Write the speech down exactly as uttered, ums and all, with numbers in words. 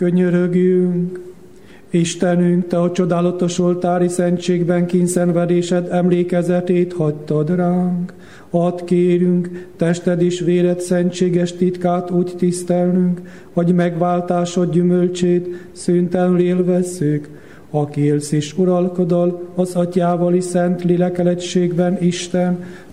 Könyörögjünk! Istenünk, Te a csodálatos oltári szentségben kínszenvedésed emlékezetét hagytad ránk. Add kérünk, tested és véred szentséges titkát úgy tisztelnünk, hogy megváltásod gyümölcsét szüntelenül élvezzük, aki élsz és uralkodol az Atyával és Szent Lélekkel egységben, Isten,